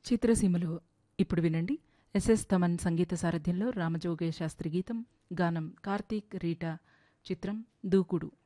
చిత్రసీమలో ఇప్పుడు వినండి. ఎస్ఎస్ తమన్ సంగీత సారథ్యంలో రామజోగయ్య శాస్త్రి గీతం. గానం కార్తీక్, రీటా. చిత్రం దూకుడు.